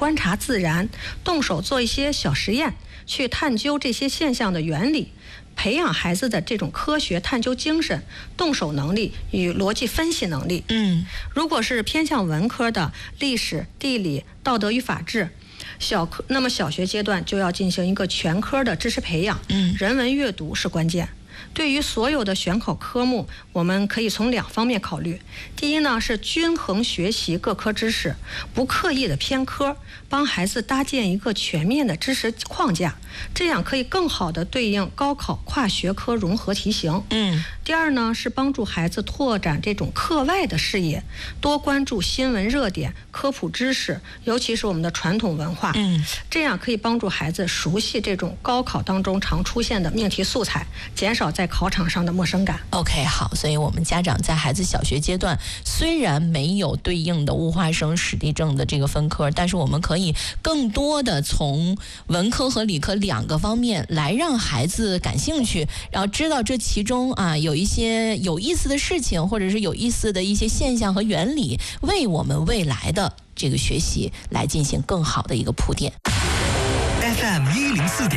观察自然，动手做一些小实验，去探究这些现象的原理，培养孩子的这种科学探究精神、动手能力与逻辑分析能力。如果是偏向文科的历史、地理、道德与法治，那么小学阶段就要进行一个全科的知识培养。人文阅读是关键。对于所有的选考科目，我们可以从2方面考虑。第一呢，是均衡学习各科知识，不刻意的偏科，帮孩子搭建一个全面的知识框架，这样可以更好的对应高考跨学科融合题型。第二呢，是帮助孩子拓展这种课外的视野，多关注新闻热点、科普知识，尤其是我们的传统文化。这样可以帮助孩子熟悉这种高考当中常出现的命题素材，减少在考场上的陌生感。 OK， 好，所以我们家长在孩子小学阶段虽然没有对应的物化生、史地政的这个分科，但是我们可以更多的从文科和理科2个方面来让孩子感兴趣，然后知道这其中有一些有意思的事情，或者是有意思的一些现象和原理，为我们未来的这个学习来进行更好的一个铺垫。 FM 104.1